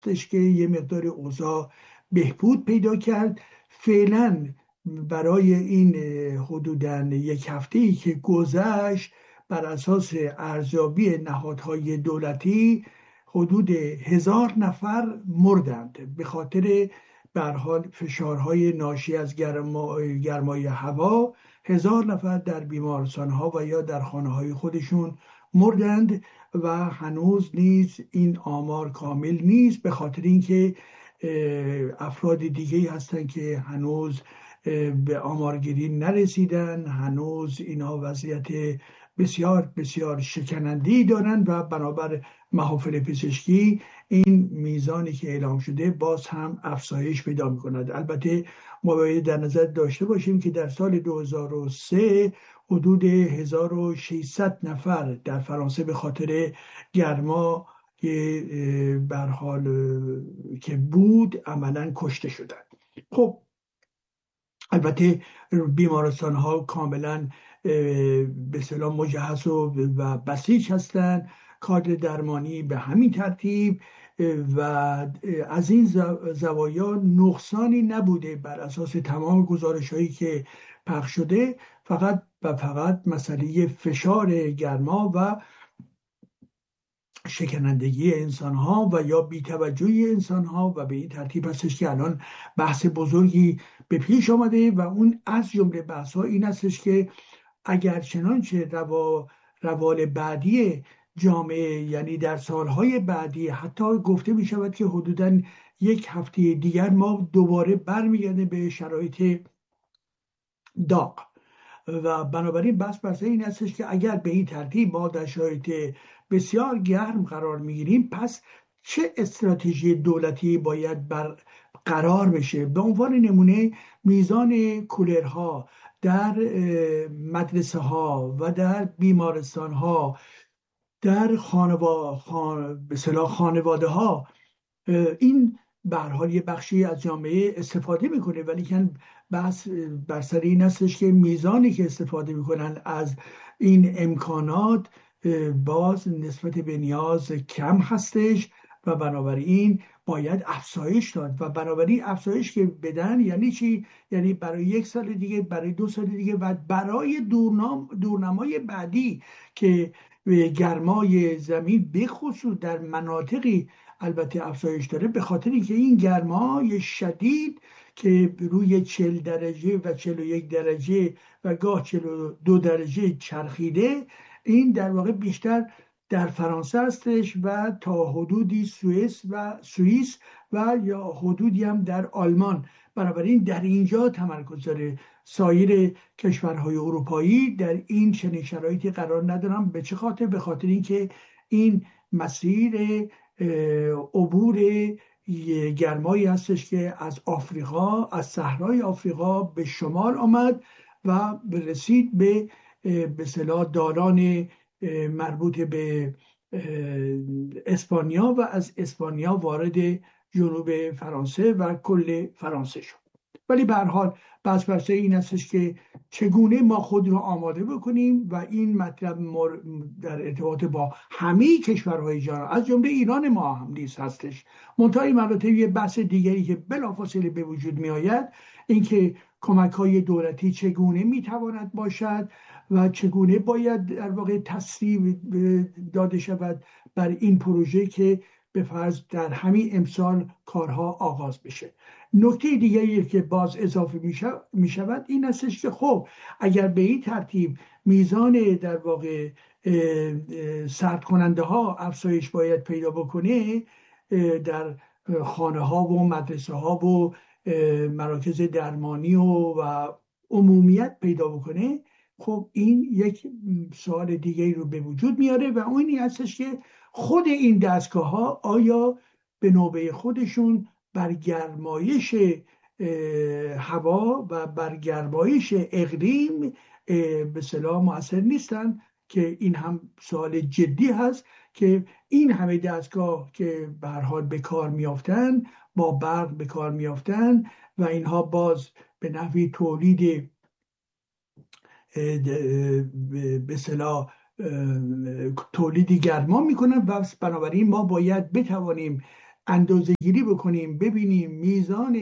هستش که یه مقدار اوضاع بهبود پیدا کرد. فعلا برای این حدوداً یک هفته‌ای که گذشت بر اساس ارزیابی نهادهای دولتی حدود 1000 نفر مردند به خاطر به هر حال فشارهای ناشی از گرمای هوا. 1000 نفر در بیمارستانها و یا در خانه‌های خودشون مردند و هنوز نیز این آمار کامل نیست، به خاطر اینکه افراد دیگه هستن که هنوز به آمارگیری نرسیدن. هنوز اینا وضعیت بسیار بسیار شکننده‌ای دارن و بنابر محافل پزشکی این میزانی که اعلام شده باز هم افزایش پیدا می‌کند. البته ما باید در نظر داشته باشیم که در سال 2003 حدود 1600 نفر در فرانسه به خاطر گرما که به هر حال که بود عملاً کشته شدند. خب البته بیمارستان ها کاملا به اصطلاح مجهز و بسیج هستند، کادر درمانی به همین ترتیب و از این زوایا نقصانی نبوده بر اساس تمام گزارش هایی که پخش شده. فقط مسئله فشار گرما و شکنندگی انسان ها و یا بی‌توجهی انسان ها و به این ترتیب هستش که الان بحث بزرگی به پیش آمده و اون از جمله بحث ها این هستش که اگر چنانچه روال بعدی جامعه، یعنی در سالهای بعدی، حتی گفته می شود که حدوداً یک هفته دیگر ما دوباره برمیگردیم به شرایط داغ و بنابراین بس این هستش که اگر به این ترتیب ما در شرایط بسیار گرم قرار میگیریم پس چه استراتژی دولتی باید قرار بشه. به عنوان نمونه میزان کولرها در مدرسه ها و در بیمارستان ها، در خانواده ها، این به هر حال یه بخشی از جامعه استفاده میکنه، ولی که بحث بر سر این هستش که میزانی که استفاده میکنن از این امکانات باز نسبت به نیاز کم هستش و بنابراین باید افزایش داد و بنابراین افزایش که بدن یعنی چی؟ یعنی برای 1 سال دیگه، برای 2 سال دیگه و برای دورنمای بعدی که گرمای زمین به خصوص در مناطقی البته افزایش داره، به خاطر اینکه این گرمای شدید که روی 40 درجه و 41 درجه و گاه 42 درجه چرخیده، این در واقع بیشتر در فرانسه هستش و تا حدودی سوئیس و یا حدودی هم در آلمان. بنابراین در اینجا تمرکز داره. سایر کشورهای اروپایی در این چنین شرایطی قرار ندارن. به چه خاطر؟ به خاطر اینکه این مسیر عبور گرمایی هستش که از آفریقا، از صحرای آفریقا به شمال آمد و رسید به اصطلاح دالان مربوط به اسپانیا و از اسپانیا وارد جنوب فرانسه و کل فرانسه شد. ولی به هر حال بحث این هستش که چگونه ما خود رو آماده بکنیم و این مطلب در ارتباط با همه کشورهای جهان از جمله ایران ما هم نیز هستش. منتها این مراتب یه بحث دیگری که بلافاصله به وجود می آید اینکه کمک‌های دولتی چگونه میتواند باشد و چگونه باید در واقع تسریع داده شود بر این پروژه که به فرض در همین امسال کارها آغاز بشه. نکته دیگری که باز اضافه می شود این هستش که خب اگر به این ترتیب میزان در واقع سرد کننده ها افزایش باید پیدا بکنه در خانه ها و مدرسه ها و مراکز درمانی و عمومیت پیدا بکنه، خب این یک سوال دیگه رو به وجود میاره و اون این هستش که خود این دستگاه ها آیا به نوبه خودشون بر گرمایش هوا و بر گرمایش اقلیم به اصطلاح مؤثر نیستن؟ که این هم سوال جدی هست که این همه دستگاه که به هر حال به کار میافتن، با برق به کار میافتن و اینها باز به نحوی تولید به اصطلاح تولید گرما میکنن و بنابراین ما باید بتوانیم اندازه گیری بکنیم ببینیم میزان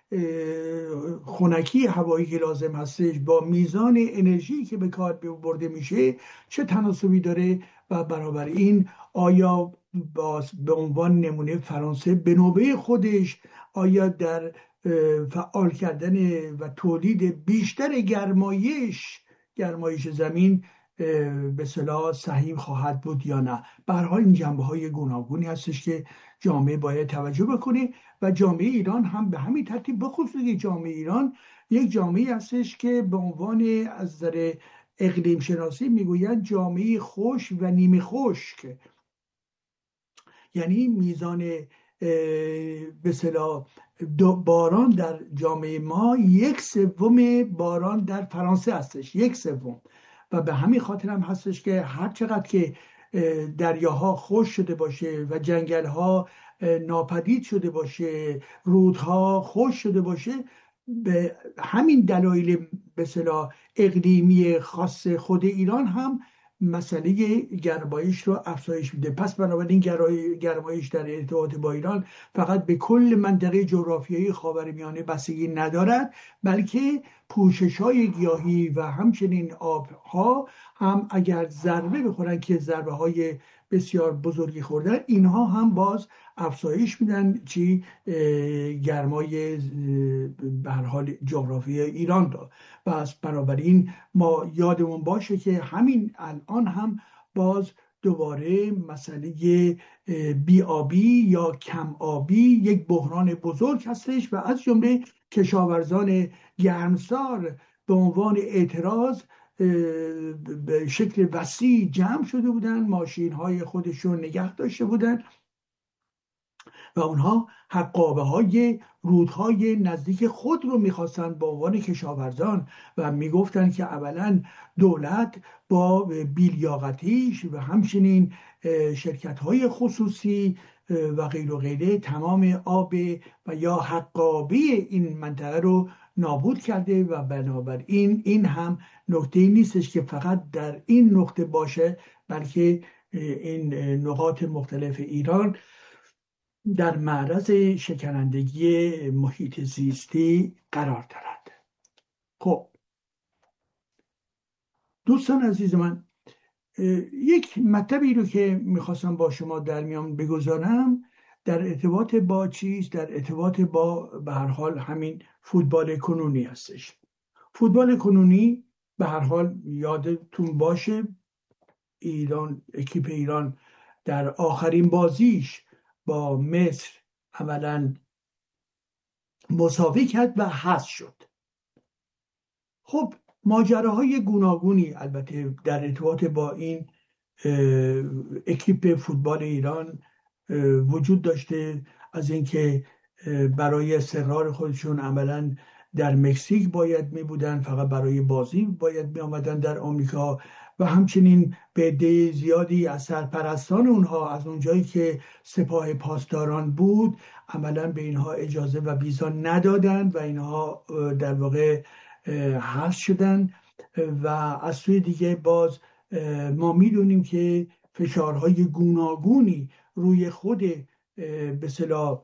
خنکی هوایی که لازم هستش با میزان انرژی که به کار برده میشه چه تناسبی داره و بنابراین آیا به عنوان نمونه فرانسه به نوبه خودش آیا در فعال کردن و تولید بیشتر گرمایش زمین به صلاح سهیم خواهد بود یا نه. به هر حال این جنبه های گوناگونی هستش که جامعه باید توجه بکنه و جامعه ایران هم به همین ترتیب، بخصوص که جامعه ایران یک جامعه هستش که به عنوان از نظر اقلیم شناسی میگویند جامعه خشک و نیمه خشک، یعنی میزان به اصطلاح باران در جامعه ما 1/3 باران در فرانسه هستش، 1/3. و به همین خاطر هم هستش که هر چقدر که دریاها خشک شده باشه و جنگلها ناپدید شده باشه، رودها خشک شده باشه، به همین دلایل به اصطلاح اقلیمی خاص خود ایران هم مسئله گرمایش رو افزایش میده. پس بنابراین گرمایش در ارتباط با ایران فقط به کل منطقه جغرافیایی خاورمیانه بستگی ندارد، بلکه پوشش‌های گیاهی و همچنین آبها هم اگر ضربه بخورن که ضربه های بسیار بزرگی خوردن، اینها هم باز افزایش میدن گرمای به هر حال جغرافی ایران را. پس بنابراین ما یادمون باشه که همین الان هم باز دوباره مسئله بی‌آبی یا کم آبی یک بحران بزرگ هستش و از جمله کشاورزان گرمسار به عنوان اعتراض به شکل وسیع جمع شده بودن، ماشین های خودشون نگه داشته بودن و اونها حقابه های رودهای نزدیک خود رو میخواستن به عنوان کشاورزان و میگفتن که اولا دولت با بیلیاقتیش و همچنین شرکت های خصوصی و غیر و غیره تمام آب و یا حقابه این منطقه رو نابود کرده و بنابراین این هم نکته نیستش که فقط در این نقطه باشه، بلکه این نقاط مختلف ایران در معرض شکنندگی محیط زیستی قرار دارد. خب دوستان عزیز من، یک مطلبی رو که میخواستم با شما در میان بگذارم در ارتباط با در ارتباط با به هر حال همین فوتبال کنونی هستش. فوتبال کنونی به هر حال یادتون باشه اکیپ ایران در آخرین بازیش با مصر اولا مساوی کرد و حذف شد. خب ماجراهای گوناگونی البته در ارتباط با این اکیپ فوتبال ایران وجود داشته، از اینکه برای استقرار خودشون عملا در مکزیک باید می بودن، فقط برای بازی باید می آمدن در آمریکا و همچنین به عده زیادی از سرپرستان اونها از اونجایی که سپاه پاسداران بود عملا به اینها اجازه و ویزا ندادن و اینها در واقع حذف شدن. و از سوی دیگه باز ما میدونیم که فشارهای گوناگونی روی خود به اصطلاح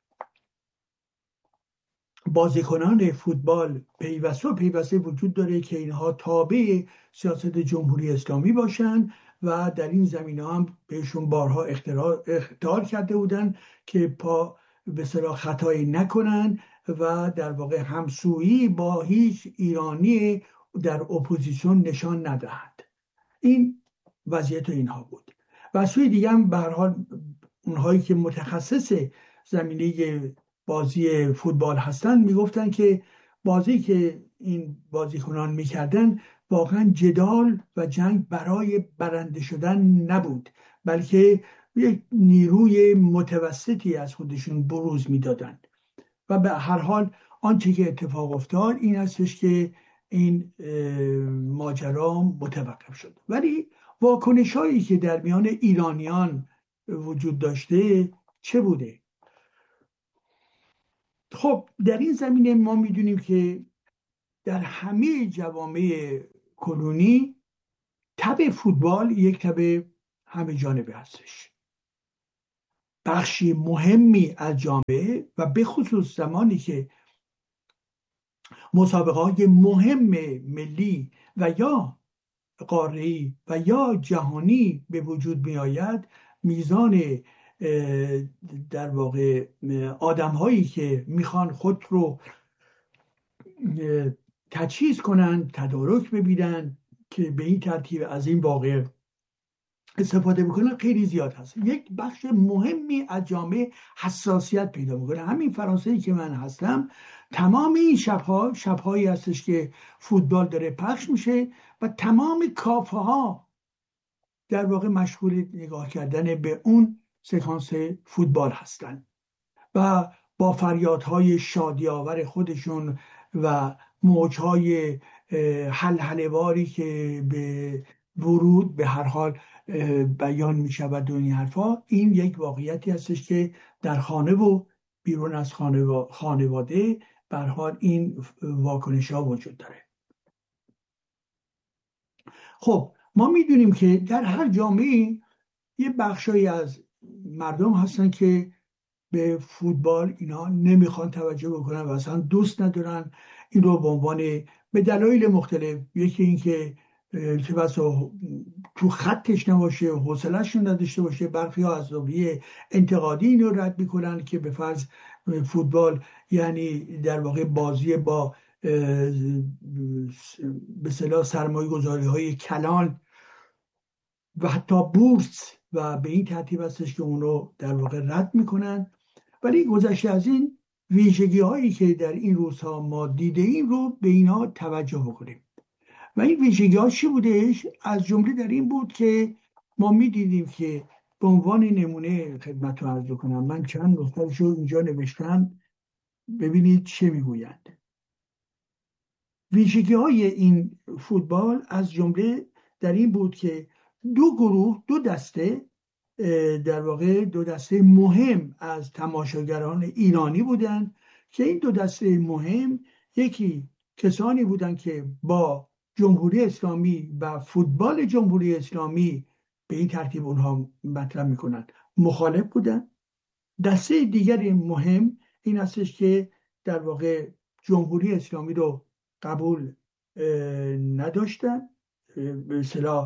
بازیکنان فوتبال پیوسته وجود داره که اینها تابع سیاست جمهوری اسلامی باشن و در این زمینه هم بهشون بارها اخطار کرده بودن که به اصطلاح خطایی نکنن و در واقع همسویی با هیچ ایرانی در اپوزیسیون نشان ندهند. این وضعیت اینها بود. و سوی دیگه هم به هر حال اونهایی که متخصص زمینه بازی فوتبال هستن میگفتن که بازی که این بازیکنان میکردن واقعا جدال و جنگ برای برنده شدن نبود، بلکه یک نیروی متوسطی از خودشون بروز میدادن. و به هر حال آنچه که اتفاق افتاد این هستش که این ماجرا متوقف شد. ولی واکنش هایی که در میان ایرانیان وجود داشته چه بوده؟ خب در این زمینه ما میدونیم که در همه جوامع کنونی تب فوتبال یک تب همه جانبه هستش. بخشی مهمی از جامعه و به خصوص زمانی که مسابقه های مهم ملی و یا قاره‌ای و یا جهانی به وجود می آید، میزان در واقع آدم هایی که میخوان خود رو تجهیز کنند، تدارک ببینن که به این ترتیب از این واقع استفاده میکنن خیلی زیاد هست. یک بخش مهمی از جامعه حساسیت پیدا میکنه. همین فرانسه‌ای که من هستم، تمام این شبهایی هستش که فوتبال داره پخش میشه و تمام کافه ها در واقع مشغول نگاه کردن به اون سکانس فوتبال هستن و با فریادهای شادی‌آور خودشون و موجهای حلحله‌واری که به ورود به هر حال بیان می شود و این حرفا، این یک واقعیتی هستش که در خانه و بیرون از خانواده به هر حال این واکنش ها وجود داره. خب ما میدونیم که در هر جامعه یه بخشایی از مردم هستن که به فوتبال اینا نمیخوان توجه بکنن و اصلا دوست ندارن این رو به عنوان، به دلایل مختلف، یکی این که چه بسا تو خطش نباشه، حوصله‌اش نداشته باشه. برخی ها از زاویه انتقادی این رو رد میکنن که به فرض فوتبال یعنی در واقع بازی با به اصطلاح سرمایه گذاری های کلان و حتی بورس و به این ترتیب هستش که اون رو در واقع رد میکنن. ولی گذشته از این ویژگی هایی که در این روزها ما دیده ایم رو به اینا توجه بکنیم. و این ویژگی ها چی بودش؟ از جمله در این بود که ما می دیدیم که به عنوان نمونه خدمت رو عرض کنم، من چند نکته‌اش رو اینجا نوشتم، ببینید چه میگویند. ویژگی های این فوتبال از جمله در این بود که دو گروه، دو دسته، در واقع دو دسته مهم از تماشاگران ایرانی بودند که این دو دسته مهم، یکی کسانی بودند که با جمهوری اسلامی و فوتبال جمهوری اسلامی به این ترتیب اونها مطرح میکنند مخالف بودند. دسته دیگری مهم این هستش که در واقع جمهوری اسلامی رو قبول نداشتن به اصطلاح،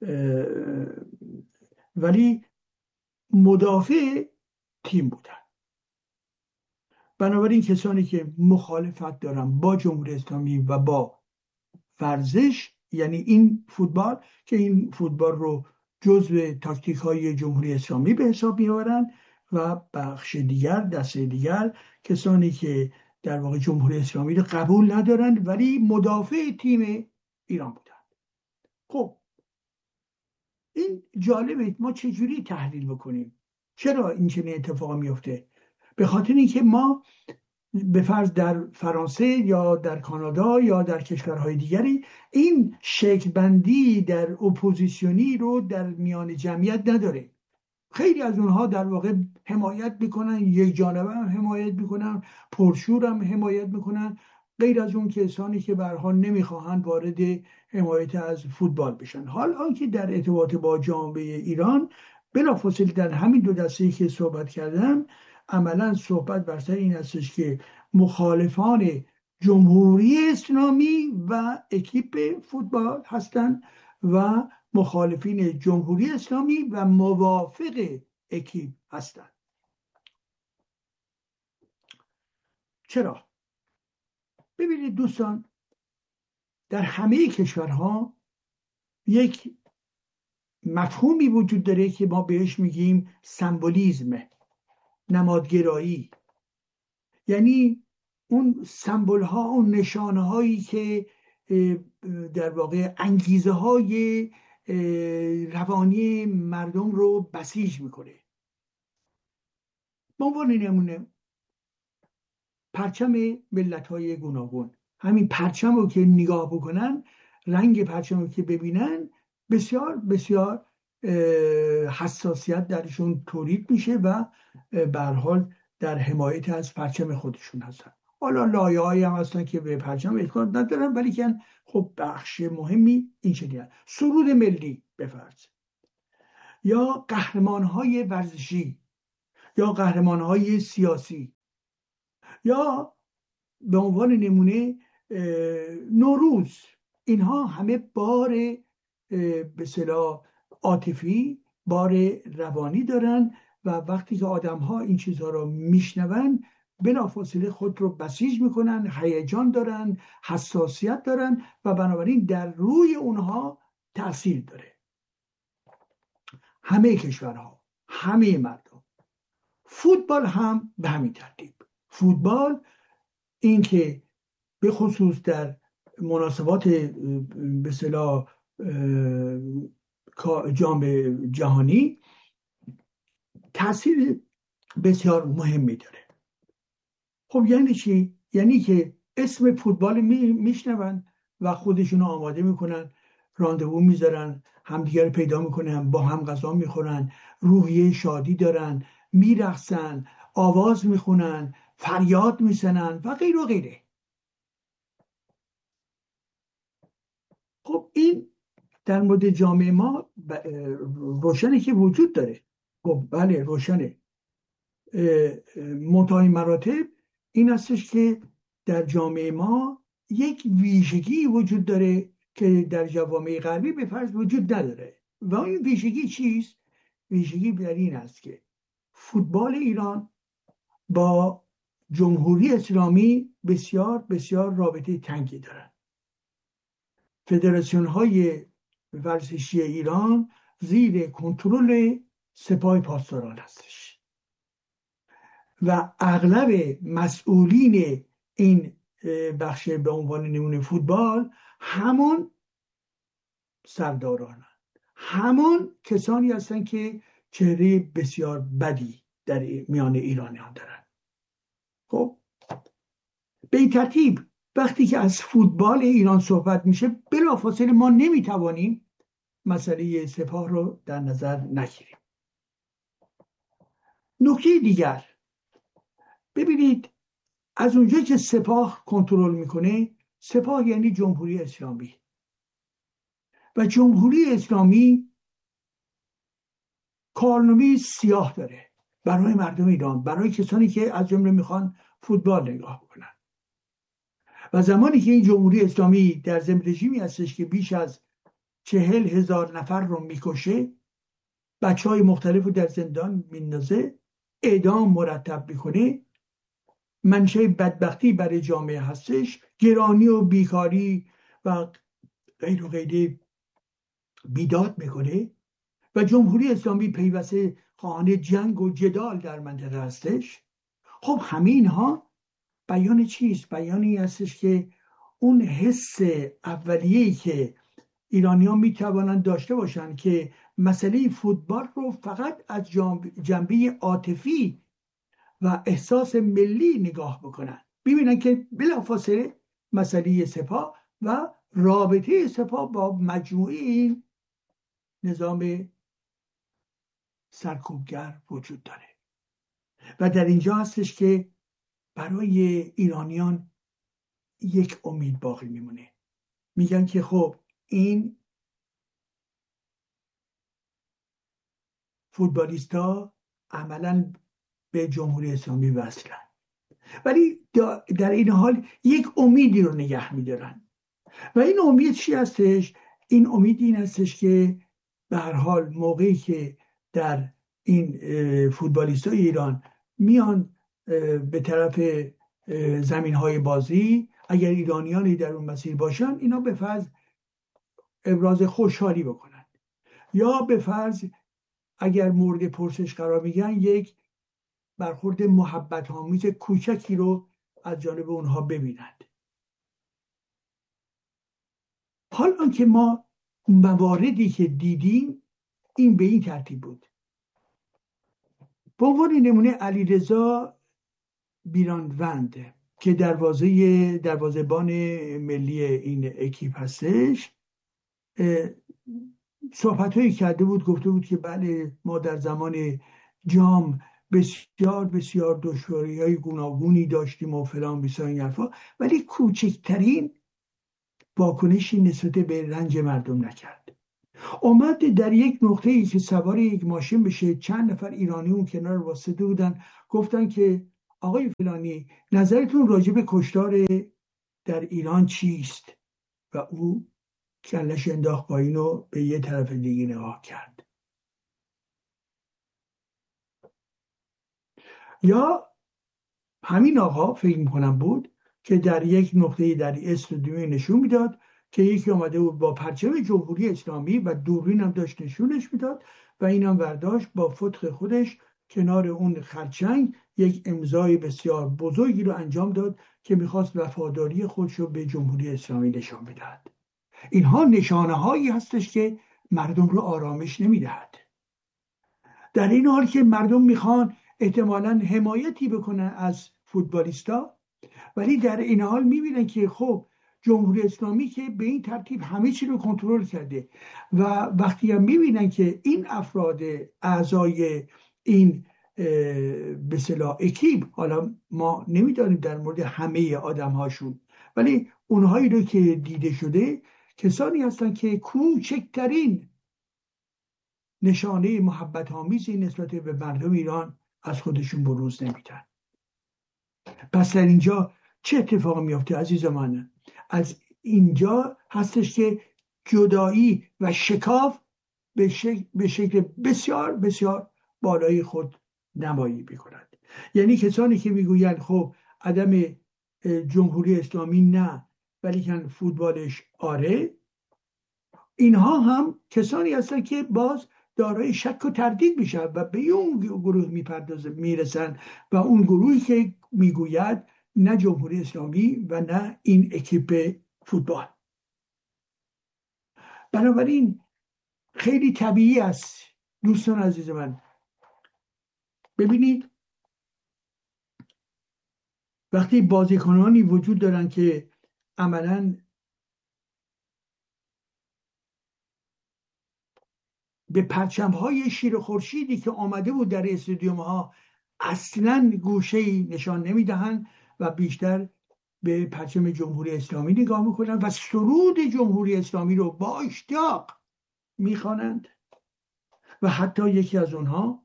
ولی مدافع تیم بودن. بنابراین کسانی که مخالفت دارن با جمهوری اسلامی و با ورزش، یعنی این فوتبال، که این فوتبال رو جزو تاکتیک های جمهوری اسلامی به حساب میارن، و بخش دیگر، دسته دیگر، کسانی که در واقع جمهوری اسلامی رو قبول ندارن ولی مدافع تیم ایران بودن. خب این جالبه، ما چجوری تحلیل بکنیم چرا این چنین اتفاقی میفته؟ به خاطر اینکه ما به فرض در فرانسه یا در کانادا یا در کشورهای دیگری این شکل بندی در اپوزیسیونی رو در میان جمعیت نداره. خیلی از اونها در واقع حمایت میکنن، یک جانبه هم حمایت میکنن، پرشور هم حمایت میکنن، غیر از اون کسانی که به هر حال نمیخواهند وارد حمایت از فوتبال بشن. حال آنکه در ارتباط با جامعه ایران بلافاصله در همین دو دسته‌ای که صحبت کردم، عملا صحبت بر سر این هستش که مخالفان جمهوری اسلامی و اکیپ فوتبال هستند و مخالفین جمهوری اسلامی و موافق اکیپ هستند. چرا؟ ببینید دوستان، در همه کشورها یک مفهومی وجود داره که ما بهش میگیم سمبولیزم، نمادگرایی. یعنی اون سمبل ها، اون نشانه هایی که در واقع انگیزه های روانی مردم رو بسیج میکنه. به عنوان نمونه پرچم ملت های گوناگون، همین پرچم رو که نگاه بکنن، رنگ پرچم رو که ببینن، بسیار بسیار حساسیت درشون تولید میشه و به هر حال در حمایت از پرچم خودشون هستن. حالا لایه‌هایی هم هستن که به پرچم اعتقاد ندارن، ولی که خب بخش مهمی این شکلیه. سرود ملی بفرض، یا قهرمان‌های ورزشی، یا قهرمانهای سیاسی، یا به عنوان نمونه نوروز. اینها همه بار به اصطلاح عاطفی، بار روانی دارن و وقتی که آدم ها این چیزها رو میشنون بلافاصله خود رو بسیج میکنن، هیجان دارن، حساسیت دارن و بنابراین در روی اونها تأثیر داره. همه کشورها، همه مردم. فوتبال هم به همین ترتیب. فوتبال این که به خصوص در مناسبات به اصطلاح جام جهانی تاثیر بسیار مهمی داره. خب یعنی چی؟ یعنی که اسم فوتبال میشنون و خودشون آماده میکنن، راندوو میذارن، همدیگر رو پیدا میکنن، با هم غذا میخورن، روحیه شادی دارن، میرقصن، آواز میخونن، فریاد میزنن و غیر و غیره. خب این در مورد جامعه ما روشنه که وجود داره. خب بله روشنه. منتهای مراتب این هستش که در جامعه ما یک ویژگی وجود داره که در جوامع غربی به فرض وجود نداره. و این ویژگی چیست؟ ویژگی در این است که فوتبال ایران با جمهوری اسلامی بسیار بسیار رابطه تنگی دارن. فدراسیون های ورزشی ایران زیر کنترل سپاه پاسداران هستش و اغلب مسئولین این بخش به عنوان نمونه فوتبال همون سرداران، همون کسانی هستن که چهره بسیار بدی در میان ایرانیان دارن. خب به این ترتیب وقتی که از فوتبال ایران صحبت میشه بلافاصله ما نمیتوانیم مسئله سپاه رو در نظر نگیریم. نکته دیگر، ببینید از اونجا که سپاه کنترل میکنه، سپاه یعنی جمهوری اسلامی و جمهوری اسلامی کارنامه سیاه داره برای مردم ایران، برای کسانی که از جمله میخوان فوتبال نگاه کنن. و زمانی که این جمهوری اسلامی در ضمن رژیمی هستش که بیش از 40,000 نفر رو میکشه، بچهای مختلف رو در زندان میندازه، اعدام مرتب میکنه، منشأ بدبختی برای جامعه هستش، گرانی و بیکاری و غیر و غیره بیداد میکنه و جمهوری اسلامی پیوسته خواهان جنگ و جدال در منطقه هستش. خب همین ها بیان چیست؟ بیانی هستش که اون حس اولیه‌ای که ایرانیان میتوانند داشته باشند که مسئله فوتبال رو فقط از جنبه عاطفی و احساس ملی نگاه بکنن، ببینن که بلافاصله مسئله سپاه و رابطه سپاه با مجموعه این نظام سرکوبگر وجود داره. و در اینجا هستش که برای ایرانیان یک امید باقی میمونه. میگن که خب این فوتبالیستا عملاً به جمهوری اسلامی وصلن، ولی در این حال یک امیدی رو نگه میدارن. و این امید چی هستش؟ این امید این هستش که به هر حال موقعی که در این فوتبالیستای ایران میان به طرف زمین‌های بازی، اگر ایرانیانی در اون مسیر باشن، اینا به فرض ابراز خوشحالی بکنن، یا به فرض اگر مورد پرسش قرار میگن یک برخورد محبت آمیز کوچکی رو از جانب اونها ببینند. حالا که ما مواردی که دیدیم این به این ترتیب بود. به عنوان نمونه علیرضا بیرانوند که دروازه‌بان ملی این اکیپ هستش، صحبت‌هایی کرده بود، گفته بود که بله ما در زمان جام بسیار بسیار دشواری‌های گوناگونی داشتیم و فلان بسیار این حرفا، ولی کوچکترین واکنشی نسبت به رنج مردم نکرد. اومد در یک نقطه ای که سوار یک ماشین بشه، چند نفر ایرانی اون کنار واسطه بودن، گفتن که آقای فلانی نظرتون راجع به کشتار در ایران چیست؟ و او کلش انداخت پایین و به یه طرف دیگه نگاه کرد. یا همین آقا فکر میکنم بود که در یک نقطه در استودیو نشون میداد که یکی آمده بود با پرچم جمهوری اسلامی و دوربین هم داشت نشونش میداد و اینم برداشت با فتق خودش کنار اون خرچنگ یک امضای بسیار بزرگی رو انجام داد که میخواست وفاداری خودش رو به جمهوری اسلامی نشان بدهد. اینها نشانه هایی هستش که مردم رو آرامش نمیدهد. در این حال که مردم میخوان احتمالاً حمایتی بکنن از فوتبالیستا، ولی در این حال میبینن که خب جمهوری اسلامی که به این ترتیب همه چی رو کنترل کرده و وقتی هم میبینن که این افراد اعضای این به اصطلاح اکیپ، حالا ما نمیدانیم در مورد همه آدم هاشون، ولی اونهایی رو که دیده شده کسانی هستن که کوچکترین نشانه محبت آمیزی نسبت به مردم ایران از خودشون بروز نمیدن. پس در اینجا چه اتفاق میافته عزیز من؟ از اینجا هستش که جدایی و شکاف به شکل بسیار بسیار بالای خود نمایی میکند. یعنی کسانی که میگویند خب عدم جمهوری اسلامی نه ولی کن فوتبالش آره، اینها هم کسانی هستند که باز دارای شک و تردید میشن و به اون گروه میرسن و اون گروهی که میگوید نه جمهوری اسلامی و نه این اکیپ فوتبال. بنابراین خیلی طبیعی است دوستان عزیز من. ببینید وقتی بازیکنانی وجود دارن که عملاً به پرچم‌های شیر خورشیدی که آمده بود در استادیوم ها اصلا گوشه‌ای نشان نمیدهند و بیشتر به پرچم جمهوری اسلامی نگاه میکنن و سرود جمهوری اسلامی رو با اشتیاق میخوانند و حتی یکی از اونها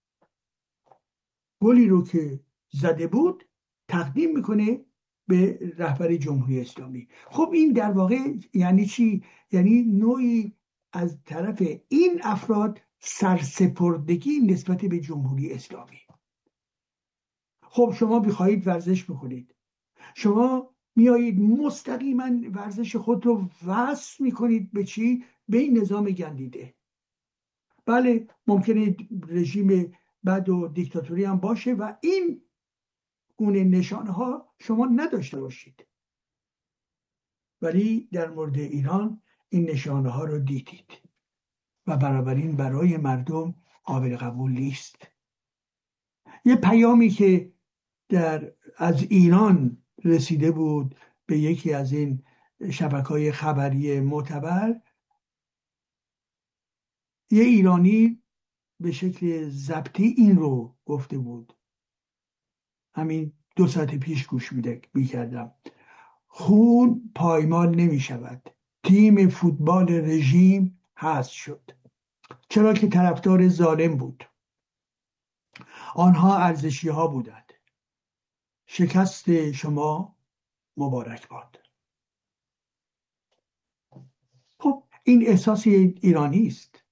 گلی رو که زده بود تقدیم میکنه به رهبر جمهوری اسلامی. خب این در واقع یعنی چی؟ یعنی نوعی از طرف این افراد سرسپردگی نسبت به جمهوری اسلامی. خب شما بخواهید ورزش بکنید، شما میایید مستقیما ورزش خود رو وصل میکنید به چی؟ به این نظام گندیده. بله ممکنه رژیم بد و دیکتاتوری هم باشه و این گونه نشانه ها شما نداشته باشید، ولی در مورد ایران این نشانه ها رو دیدید و بنابراین برای مردم قابل قبول نیست. یه پیامی که از ایران رسیده بود به یکی از این شبکه‌های خبری معتبر، یه ایرانی به شکل ضبطی این رو گفته بود، همین 2 ساعت پیش گوش می‌کردم: خون پایمال نمی شود، تیم فوتبال رژیم حذف شد، چرا که طرفدار ظالم بود، آنها ارزشی ها بودند، شکست شما مبارک باد. خب این احساس ایرانی است،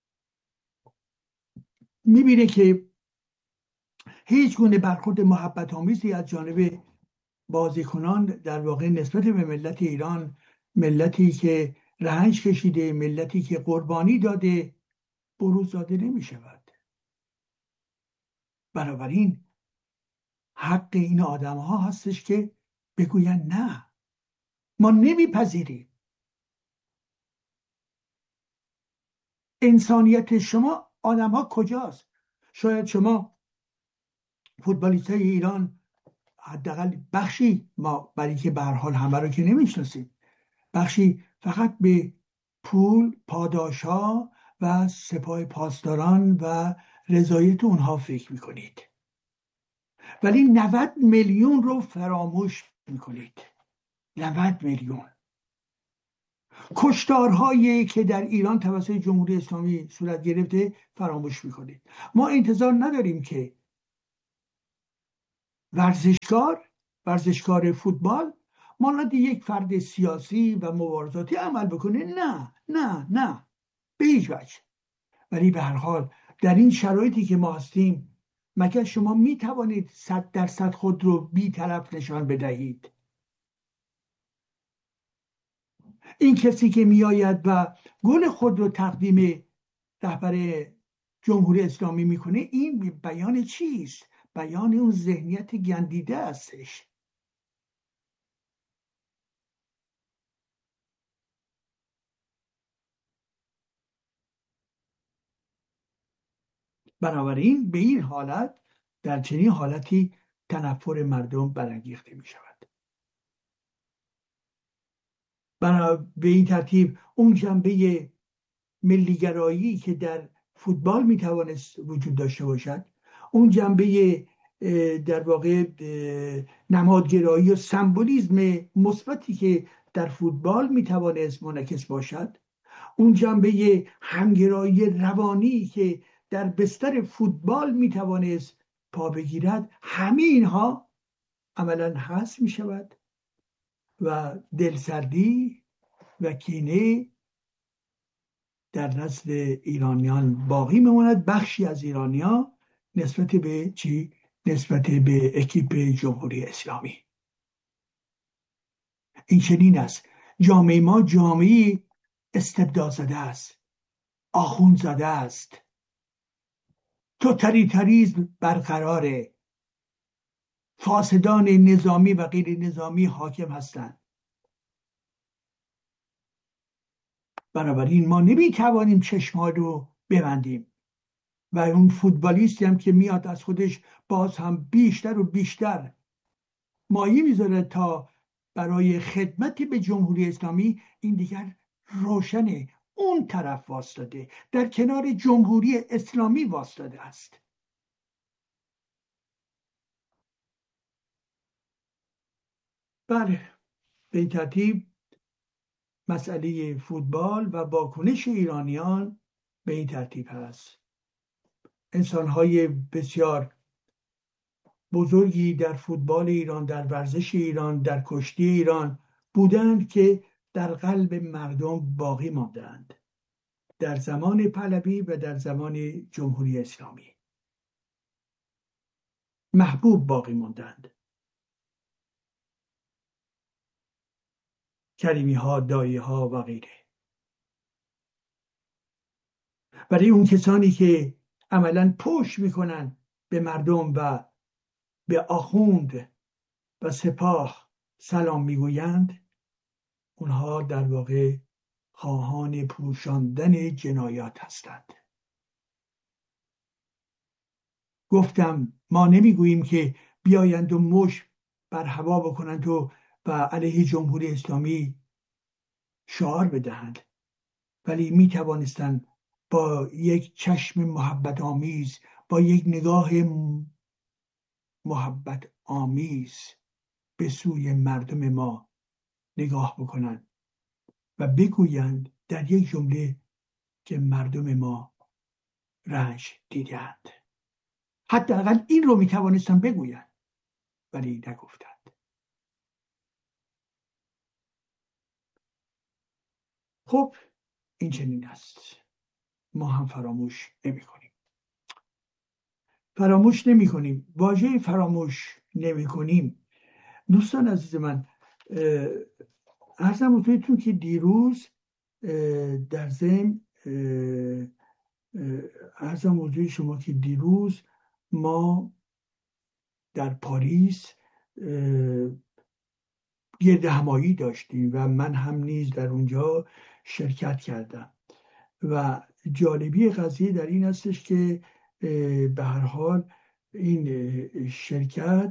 میبینه که هیچ گونه برخورد محبت آمیزی از جانب بازیکنان در واقع نسبت به ملت ایران، ملتی که رنج کشیده، ملتی که قربانی داده، بروز داده نمی شود. بنابراین حق این آدم ها هستش که بگوین نه، ما نمیپذیریم. انسانیت شما آدم ها کجاست؟ شاید شما فوتبالیست های ایران حداقل بخشی، ما برای که به هر حال همه رو که نمیشناسیم، بخشی فقط به پول، پاداشها و سپاه پاسداران و رضایت اونها فکر میکنید، ولی 90 میلیون رو فراموش میکنید. 90 میلیون. کشتارهایی که در ایران توسط جمهوری اسلامی صورت گرفته فراموش میکنید. ما انتظار نداریم که ورزشکار فوتبال مانند یک فرد سیاسی و مبارزاتی عمل بکنه. نه نه نه، به هیچ وجه. ولی به هر حال در این شرایطی که ما هستیم، مگر شما می توانید 100% خود رو بی‌طرف نشان بدهید؟ این کسی که میآید و گل خود رو تقدیم رهبر جمهوری اسلامی میکنه، این بیان چیست؟ بیان اون ذهنیت گندیده استش. بنابراین به این حالت، در چنین حالتی تنفر مردم برانگیخته می شود. به این ترتیب اون جنبه ملیگرایی که در فوتبال می توانست وجود داشته باشد، اون جنبه در واقع نمادگرایی و سمبولیسم مثبتی که در فوتبال می توانست منعکس باشد، اون جنبه همگرایی روانی که در بستر فوتبال می توانست پا بگیرد، همه اینها عملا حذف می شود و دلسردی و کینه در نزد ایرانیان باقی میماند. بخشی از ایرانیان نسبت به چی؟ نسبت به اکیپ جمهوری اسلامی. این چنین است. جامعه ما جامعه استبداد زده است، آخوند زده است، توتالیتاریسم برقراره، فاسدان نظامی و غیر نظامی حاکم هستند. بنابراین ما نمیتوانیم چشم‌ها رو ببندیم و اون فوتبالیستی هم که میاد از خودش باز هم بیشتر و بیشتر مایه میذاره تا برای خدمتی به جمهوری اسلامی، این دیگر روشنه اون طرف واسطاده، در کنار جمهوری اسلامی واسطاده است. بله، به این ترتیب مسئله فوتبال و واکنش ایرانیان به این ترتیب هست. انسان‌های بسیار بزرگی در فوتبال ایران، در ورزش ایران، در کشتی ایران بودند که در قلب مردم باقی ماندند در زمان پهلوی و در زمان جمهوری اسلامی. محبوب باقی ماندند. کریمی ها، دایی ها و غیره. برای اون کسانی که عملاً پشت میکنن به مردم و به آخوند و سپاه سلام میگویند، اونها در واقع خواهان پوشاندن جنایات هستند. گفتم ما نمیگوییم که بیایند و مش بر هوا بکنند و علیه جمهوری اسلامی شعار بدهند، ولی می توانستند با یک چشم محبت آمیز، با یک نگاه محبت آمیز به سوی مردم ما نگاه بکنند و بگویند در یک جمله که مردم ما رنج دیدند. حداقل این رو می توانستند بگویند، ولی نگفتند. خب این چنین است. ما هم فراموش نمی کنیم. واژه فراموش نمی کنیم. دوستان عزیز من، عرضم حضورتون که دیروز در ضمن عرضم حضور شما که دیروز ما در پاریس گرد همایی داشتیم و من هم نیز در اونجا شرکت کردم و جالبی قضیه در این هستش که به هر حال این شرکت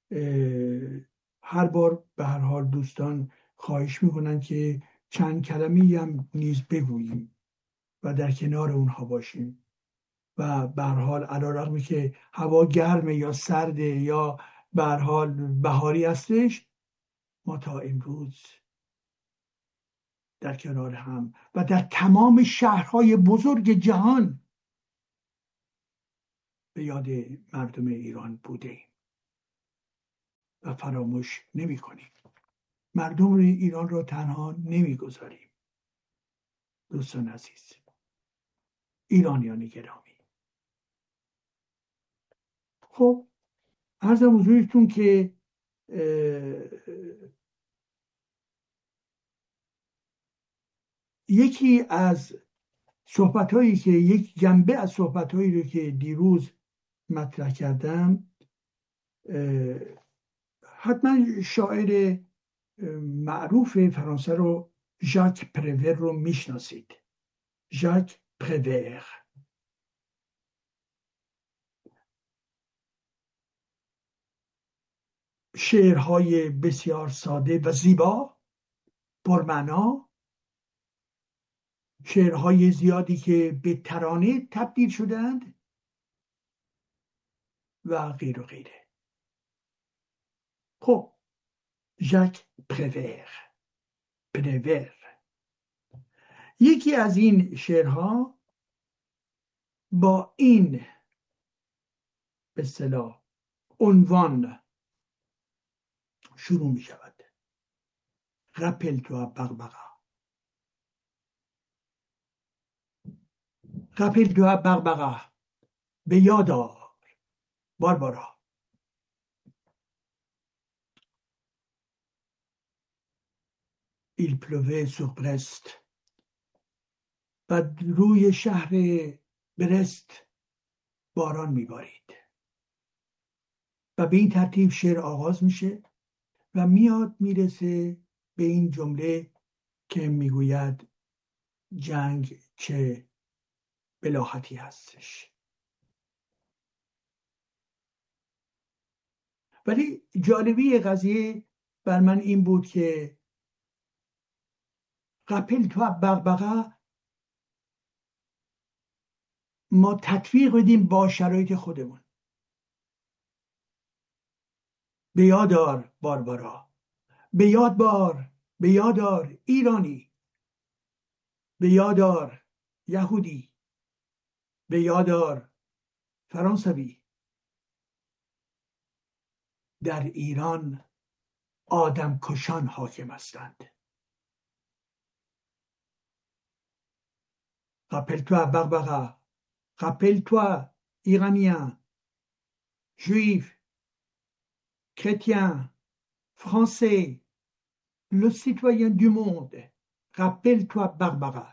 هر بار به هر حال دوستان خواهش میکنن که چند کلمه‌ای هم نیز بگوییم و در کنار اونها باشیم و به هر حال علیرغمی که هوا گرمه یا سرده یا به هر حال بهاری هستش، ما تا امروز در کنار هم و در تمام شهرهای بزرگ جهان به یاد مردم ایران بوده و فراموش نمی کنیم. مردم ایران را تنها نمیگذاریم. دوستان عزیز، ایرانیان گرامی، خب عرضم حضورتون که یکی از صحبت‌هایی که یک جنبه از صحبت‌هایی رو که دیروز مطرح کردم، حتما شاعر معروف فرانسه رو ژاک پرور رو میشناسید. ژاک پرور شعرهای بسیار ساده و زیبا، پرمعنا، شعرهای زیادی که به ترانه تبدیل شدند و غیر و غیره. خب ژاک پرور یکی از این شعرها با این به اصطلاح عنوان شروع می شود: rappelle-toi Barbara، به یاد آر باربارا. Il pleuvait sur Brest، و روی شهر برست باران میبارید. و به این ترتیب شعر آغاز میشه و میرسه به این جمله که میگوید جنگ چه بلاحتی هستش. ولی جالبی قضیه بر من این بود که قپل تو بغبغه ما تطبیق بدیم با شرایط خودمون. به یاد آر باربارا، به یاد آر ایرانی، به یاد آر یهودی، به یاد آر فرانسوی. در ایران آدم کشان حاکم هستند. rappelle-toi Barbara، rappelle-toi Iranien، Juif، Chrétien، Français، le citoyen du monde، rappelle-toi Barbara.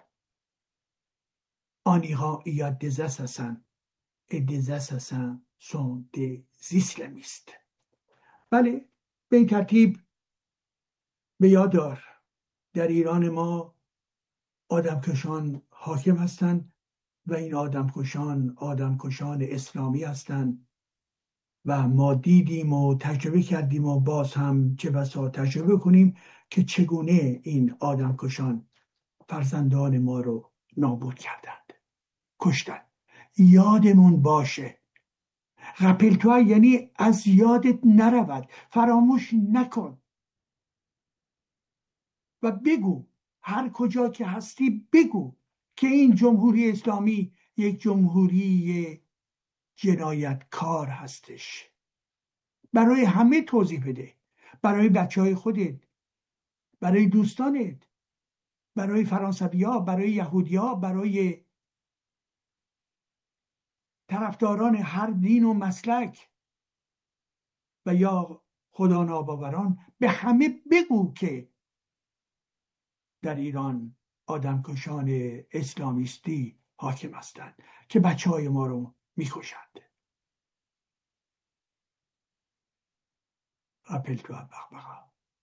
En Iran, il y a des assassins et des assassins sont des islamistes. بله، به این ترتیب به یاد دار در ایران ما آدمکشان حاکم هستند و این آدمکشان اسلامی هستند و ما دیدیم و تجربه کردیم و باز هم چه بسا تجربه کنیم که چگونه این آدمکشان فرزندان ما رو نابود کردند، کشتند. یادمون باشه. rappelle-toi یعنی از یادت نرود، فراموش نکن و بگو، هر کجا که هستی بگو که این جمهوری اسلامی یک جمهوری جنایتکار هستش. برای همه توضیح بده، برای بچهای خودت، برای دوستانت، برای فرانسوی‌ها، برای یهودی‌ها، برای طرفداران هر دین و مسلک و یا خدا ناباوران، به همه بگو که در ایران آدمکشان اسلامیستی حاکم هستند که بچهای ما رو میکشند. rappelle-toi Barbara.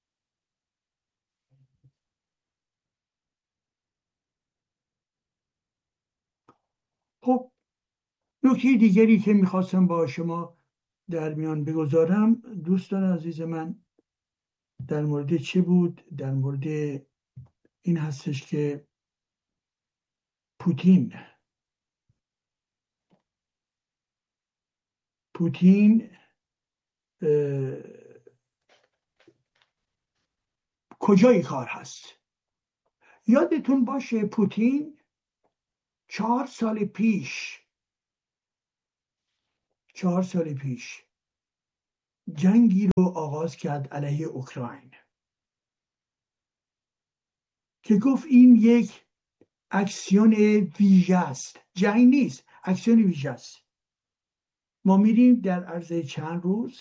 خب نکته دیگری که میخواستم با شما در میان بگذارم دوستان عزیز من در مورد چه بود؟ در مورد این هستش که پوتین کجای کار هست؟ یادتون باشه پوتین 4 سال پیش جنگی رو آغاز کرد علیه اوکراین که گفت این یک اکسیون ویژه است، جنگ نیست، اکسیون ویژه است. ما میریم در عرض چند روز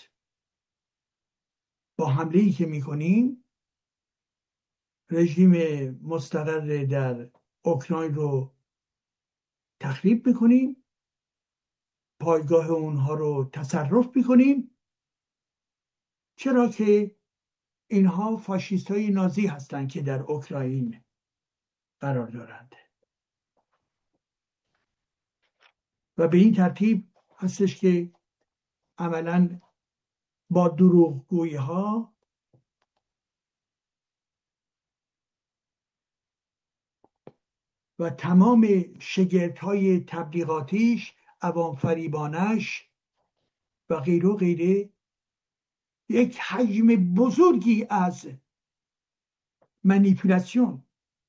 با حمله‌ای که میکنیم رژیم مستقر در اوکراین رو تخریب میکنیم، پایگاه اونها رو تصرف میکنیم، چرا که اینها فاشیست های نازی هستند که در اوکراین قرار دارند و به این ترتیب هستش که عملا با دروغگویی ها و تمام شگرد های تبلیغاتیش، عوام فریبانش و غیره و غیره یک حجم بزرگی از منیپولاسیون،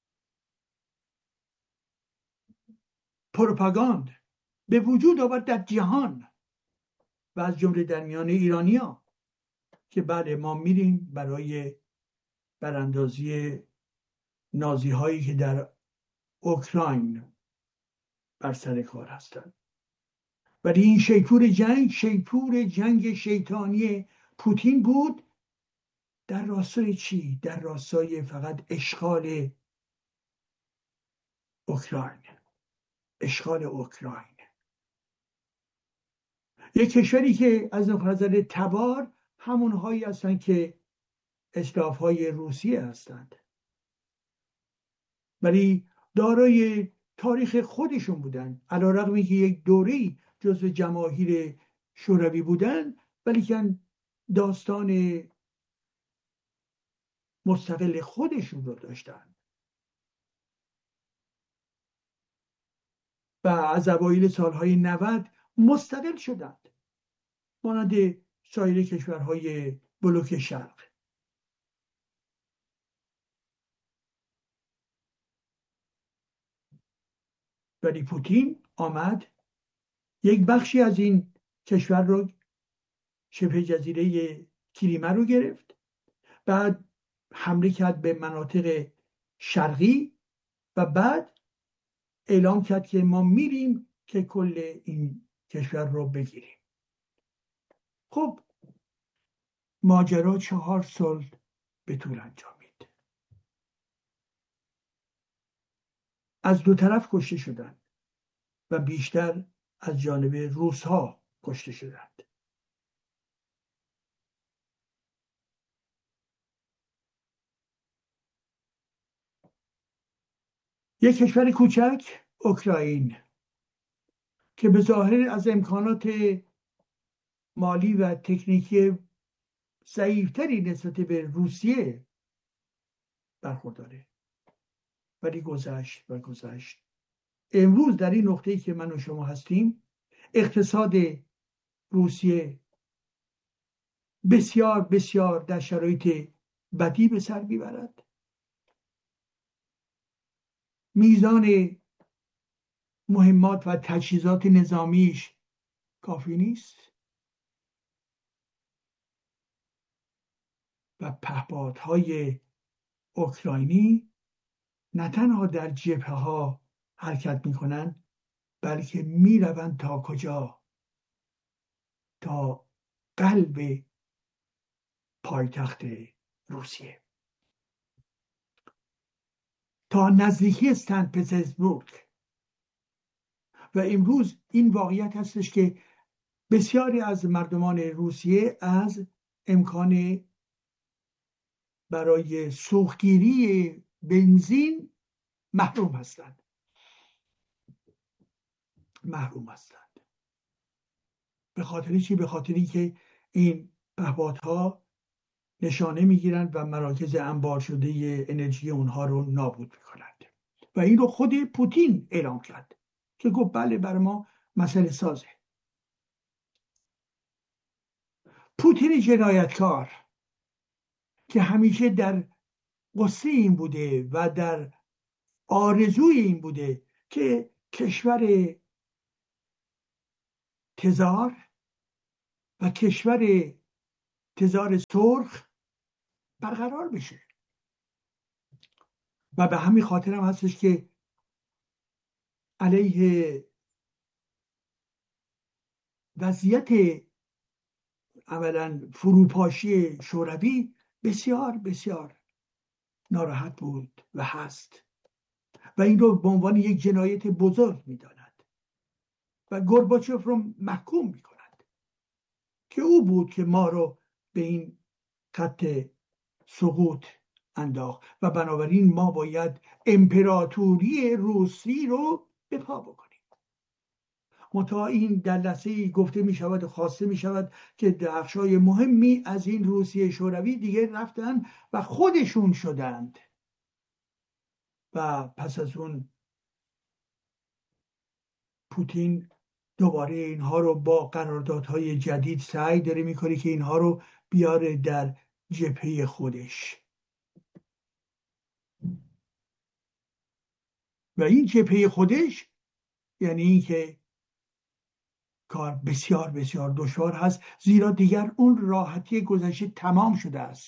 پروپاگاند به وجود آورد در جهان و از جمله در میان ایرانی‌ها که بله ما میریم برای براندازی نازی هایی که در اوکراین بر سر کار هستند. ولی این شیپور جنگ شیطانی پوتین بود در راستای چی؟ در راستای فقط اشغال اوکراین. یک کشوری که از نظر تبار همونهایی هستند که اسلافهای روسیه هستند، ولی دارای تاریخ خودشون بودن، علیرغم که یک دوره‌ای جزو جماهیر شوروی بودن، ولی که داستان مستقل خودشون رو داشتن و از اوایل سالهای 90 مستقل شدند مانند سایر کشورهای بلوک شرق. ولی پوتین آمد یک بخشی از این کشور رو، شبه جزیره کریمه رو گرفت، بعد حمله کرد به مناطق شرقی و بعد اعلام کرد که ما میریم که کل این کشور رو بگیریم. خب ماجرا 4 سال به طول انجامید. از دو طرف کشته شدند و بیشتر از جانب روس ها کشته شدند. یک کشور کوچک، اوکراین، که به ظاهر از امکانات مالی و تکنیکی ضعیفتری نسبت به روسیه برخورداره، ولی گذشت. امروز در این نقطه‌ای که من و شما هستیم اقتصاد روسیه بسیار بسیار در شرایط بدی به سر میبرد. میزان مهمات و تجهیزات نظامیش کافی نیست و پهپادهای اوکراینی نه تنها در جبهه‌ها حرکت میکنن، بلکه میروند تا کجا؟ تا قلب پایتخت روسیه، تا نزدیکی سنت پترزبورگ. و امروز این واقعیت هستش که بسیاری از مردمان روسیه از امکان برای سوختگیری بنزین محروم هستند. به خاطر چی؟ به خاطری که این پهپادها نشانه میگیرند و مراکز انبار شده انرژی اونها رو نابود میکنند و این رو خود پوتین اعلام کرد که گفت بله برای ما مسئله سازه. پوتین جنایتکار که همیشه در قصه این بوده و در آرزوی این بوده که کشور تزار و کشور تزار سرخ برقرار بشه و به همین خاطر هم هستش که علیه وضعیت اولا فروپاشی شوروی بسیار بسیار ناراحت بود و هست و این رو به عنوان یک جنایت بزرگ میداند و گورباچوف رو محکوم میکند که او بود که ما رو به این خط سقوط انداخت و بنابراین ما باید امپراتوری روسی رو به پا بکنیم. منتها این در لحظه‌ای گفته می شود و خواسته می شود که بخشای مهمی از این روسیه شوروی دیگه رفتن و خودشون شدند و پس از اون پوتین دوباره اینها رو با قراردادهای جدید سعی داره میکنه که اینها رو بیاره در جبهه خودش و این جبهه خودش یعنی این که کار بسیار بسیار دشوار هست، زیرا دیگر اون راحتی گذشته تمام شده است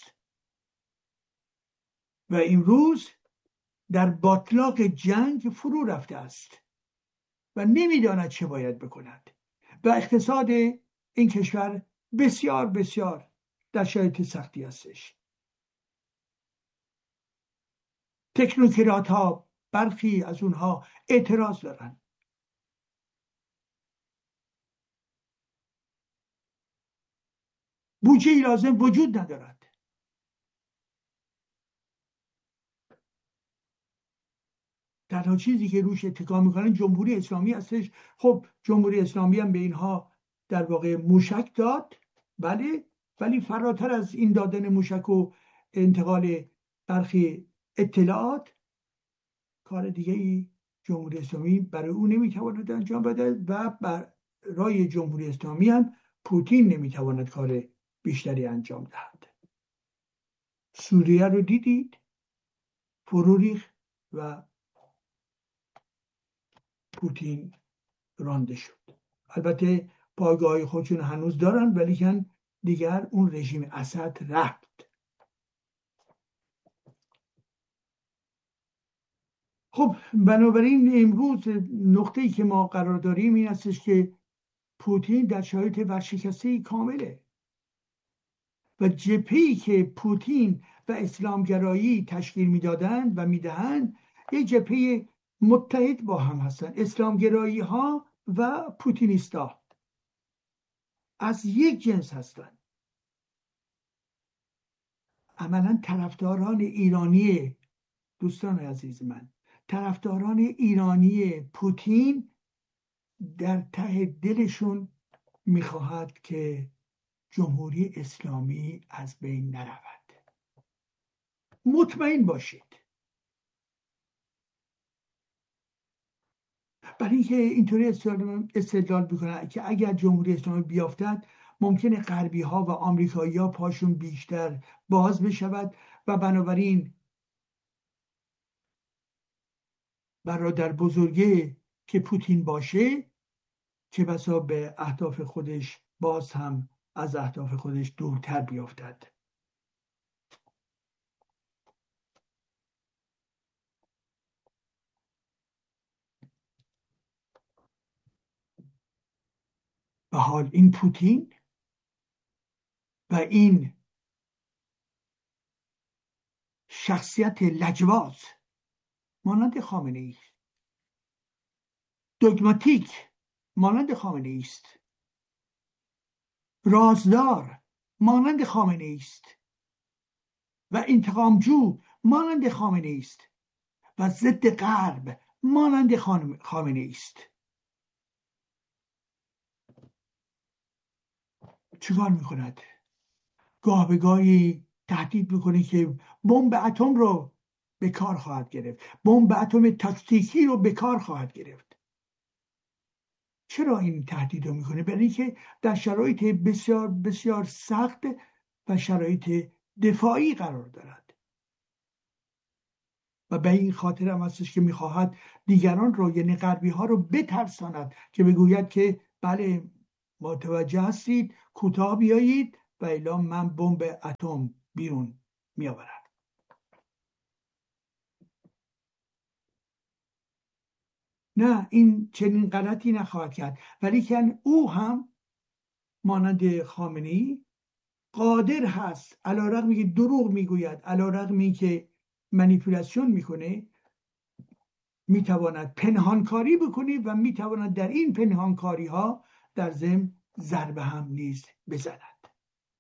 و امروز در باطلاق جنگ فرو رفته است و نمیداند چه باید بکند و اقتصاد این کشور بسیار بسیار در شرایط سختی هستش. تکنوکرات ها برخی از اونها اعتراض دارن، بودجه لازم وجود ندارد. تنها چیزی که روش اتکا میکنن جمهوری اسلامی هستش. خب جمهوری اسلامی هم به اینها در واقع موشک داد، بله، ولی فراتر از این دادن موشک و انتقال برخی اطلاعات کار دیگه ای جمهوری اسلامی برای او نمیتواند انجام بده و برای جمهوری اسلامی هم پوتین نمیتواند کار بیشتری انجام دهد. سوریه رو دیدید، فرو ریخت و پوتین رانده شد. البته پایگاه خودشون هنوز دارن ولی دیگر اون رژیم اسد رفت. خب بنابراین امروز نقطه‌ای که ما قرار داریم این هستش که پوتین در شرایط ورشکستگی کامله و جبهه‌ای که پوتین و اسلامگرایی تشکیل میدادند و میدهند یک جبهه متحد با هم هستن. اسلامگرایی ها و پوتینیستا از یک جنس هستند. عملا طرفداران ایرانی، دوستان عزیز من، طرفداران ایرانی پوتین در ته دلشون میخواهد که جمهوری اسلامی از بین نرود. مطمئن باشید. برای اینکه اینطوری استدلال میکنن که اگر جمهوری اسلامی بیافتد ممکنه غربی ها و آمریکایی ها پاشون بیشتر باز بشود و بنابراین برادر بزرگه که پوتین باشه چه بسا به اهداف خودش باز هم از اهداف خودش دورتر بیافتد. به حال این پوتین و این شخصیت لجواز مانند خامنه ای، دوگماتیک مانند خامنه ای است، رازدار مانند خامنه ای است و انتقامجو مانند خامنه ای است و ضد غرب مانند خامنه ای است. چیکار میکند؟ گاه به گاهی تهدید میکنه که بمب اتم رو به کار خواهد گرفت، بمب اتم تاکتیکی رو به کار خواهد گرفت. چرا این تهدید رو میکنه؟ برای اینکه در شرایط بسیار بسیار سخت و شرایط دفاعی قرار دارد. و به این خاطر هم هستش که میخواهد دیگران رو، یعنی غربی ها رو بترساند که بگوید که بله متوجه هستید، کوتاه بیایید و الا من بمب اتم بیرون میآورم. نه، این چنین غلطی نخواهد کرد، ولی که او هم مانند خامنه‌ای قادر هست علیرغم که دروغ میگوید، علیرغم که منیپولاسیون میکنه، میتواند پنهانکاری بکنه و میتواند در این پنهانکاری ها در ضمن ضربه هم نیز بزند.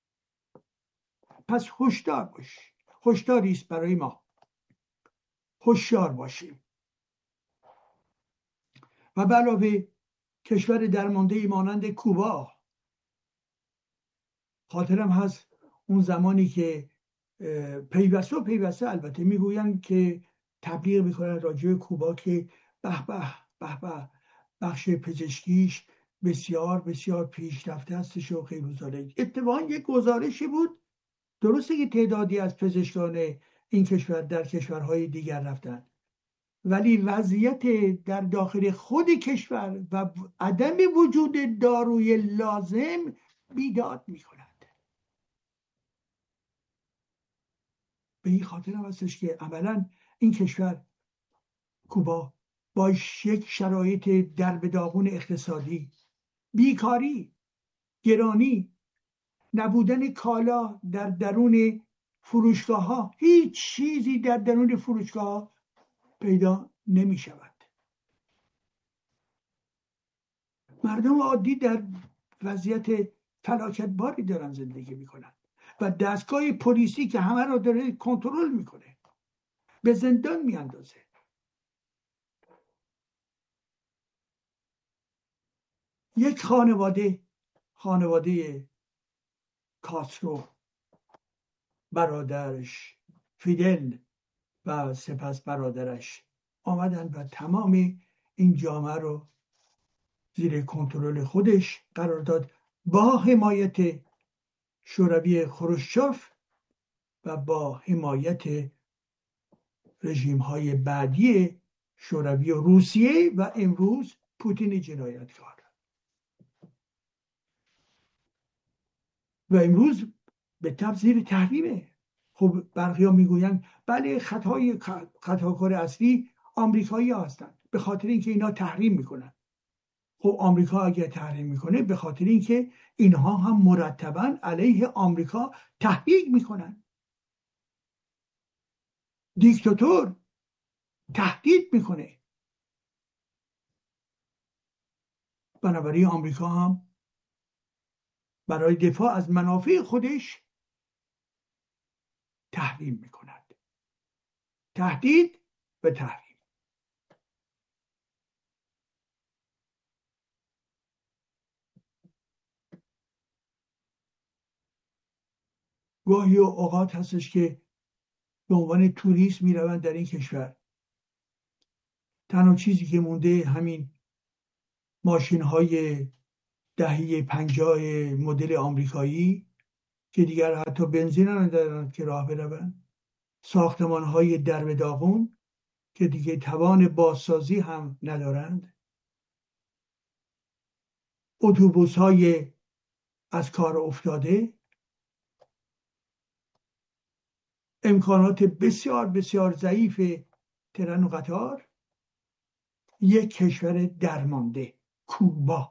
پس هوشیار باش، هشداری است برای ما، هوشیار باشیم. و به علاوه کشور درمانده مانند کوبا، خاطرم هست اون زمانی که پیوسته البته میگویند که تبلیغ میکنن راجع به کوبا که به به به به بخش پزشکیش بسیار بسیار پیشرفته هستش و خیلی زاده. اتفاقا یک گزارشی بود، درسته که تعدادی از پزشکان این کشور در کشورهای دیگر رفتن، ولی وضعیت در داخل خود کشور و عدم وجود داروی لازم بیداد میکنند. به این خاطر هم هستش که عملا این کشور کوبا با یک شرایط در به داغون اقتصادی، بیکاری، گرانی، نبودن کالا در درون فروشگاه ها، هیچ چیزی در درون فروشگاه ها پیدا نمی شود. مردم عادی در وضعیت فلاکتباری دارن زندگی میکنن و دستگاه پلیسی که همه را داره کنترل میکنه به زندان میاندازه. یک خانواده کاسترو، برادرش فیدل و سپس برادرش آمدن و تمام این جامعه رو زیر کنترل خودش قرار داد با حمایت شوروی خروشچوف و با حمایت رژیم های بعدی شوروی و روسیه و امروز پوتین جنایتکار. و امروز به تبع زیر تحریمه. خب برخی میگویند بله خطاکار اصلی آمریکایی ها هستند به خاطر اینکه اینا تحریم میکنن. خب آمریکا اگر تحریم میکنه به خاطر اینکه اینها هم مرتبا علیه آمریکا تحقیق میکنن. دیکتاتور تهدید میکنه، بنابراین آمریکا هم برای دفاع از منافع خودش تحریم میکند. تهدید و تحریم. گاهی اوقات هستش که به عنوان توریست میروند در این کشور، تنها چیزی که مونده همین ماشین های دهه 50 مدل آمریکایی که دیگر حتی بنزین هم ندارند که راه بروند، ساختمان های در به داغون که دیگه توان بازسازی هم ندارند، اتوبوس های از کار افتاده، امکانات بسیار بسیار ضعیف ترن و قطار، یک کشور درمانده کوبا.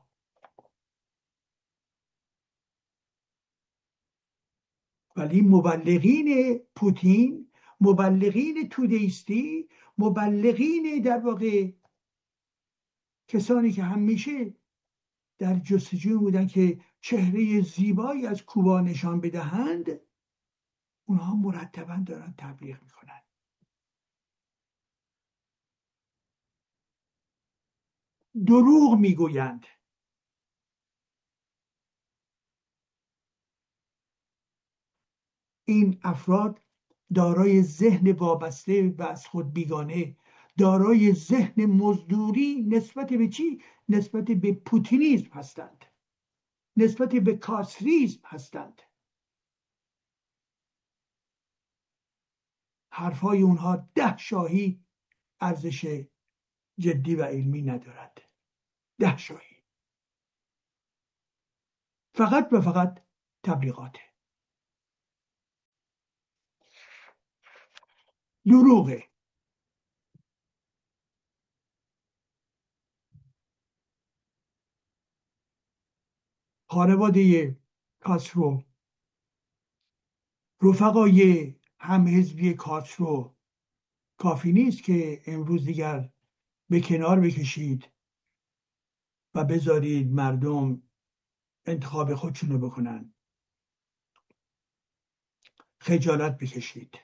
ولی مبلغین پوتین، مبلغین تودیستی، مبلغین در واقع کسانی که همیشه در جستجوی بودن که چهره زیبایی از کوبا نشان بدهند، اونها مرتبا دارن تبلیغ میکنن. دروغ میگویند. این افراد دارای ذهن وابسته و از خود بیگانه، دارای ذهن مزدوری نسبت به چی؟ نسبت به پوتینیزم هستند، نسبت به کاستریزم هستند. حرفای اونها 10 شاهی ارزش جدی و علمی ندارد. 10 شاهی فقط و فقط تبلیغاته، دروغه. خانواده کاسترو، رفقای همحزبی کاسترو کافی نیست که امروز دیگر به کنار بکشید و بذارید مردم انتخاب خودشونو بکنن. خجالت بکشید.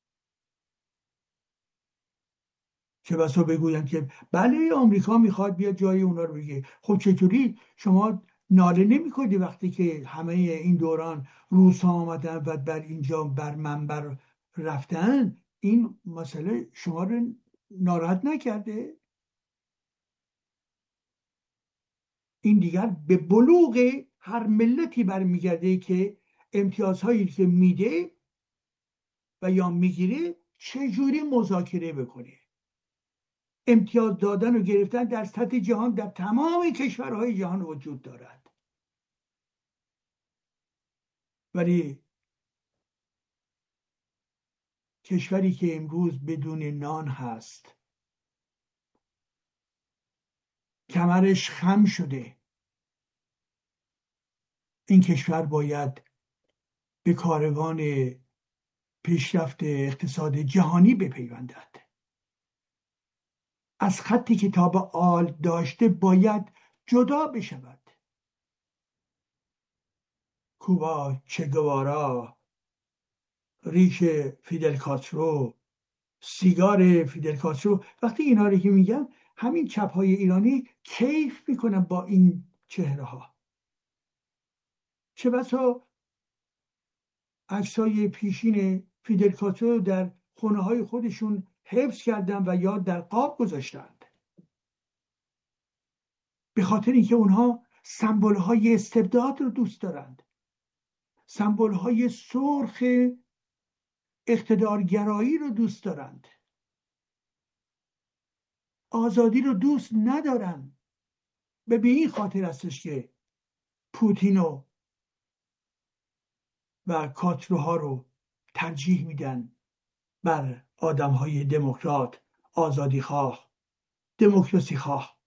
چه بسا بگویند که بله آمریکا میخواد بیاد جای اونا رو بگیره. خب چطوری شما ناله نمی‌کنی وقتی که همه این دوران روس‌ها آمدن و بر اینجا بر منبر رفتن؟ این مسئله شما رو ناراحت نکرده؟ این دیگر به بلوغ هر ملتی برمیگرده که امتیازهایی که میده و یا میگیره چجوری مذاکره بکنه. امتیاز دادن و گرفتن در سطح جهان در تمام کشورهای جهان وجود دارد، ولی کشوری که امروز بدون نان هست، کمرش خم شده، این کشور باید به کاروان پیشرفت اقتصاد جهانی بپیوندد. از خطی که تا به حال داشته باید جدا بشود. کوبا، چه گوارا، ریش فیدل کاسترو، سیگار فیدل کاسترو، وقتی اینا رو که میگم همین چپ های ایرانی کیف میکنن با این چهره ها. چه بسا عکسای پیشین فیدل کاسترو در خونه های خودشون حفظ کردن و یا در قاب گذاشتند، به خاطر اینکه اونها سمبل های استبداد رو دوست دارند، سمبل های سرخ اقتدارگرایی رو دوست دارند، آزادی رو دوست ندارن. به این خاطر هستش که پوتینو و کاتروها رو ترجیح میدن بر آدمهای دموکرات، آزادی خواه، دموکراسی خواه.